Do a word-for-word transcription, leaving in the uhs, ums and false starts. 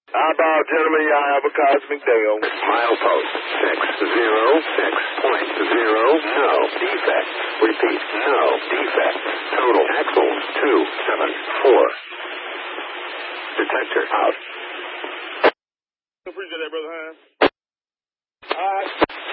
How about, gentlemen, y'all have a cosmic day on Milepost six zero six point zero. No defect. Repeat. No defect. Total axles two seven four. Detector out. Appreciate that, Brother Hines. All right.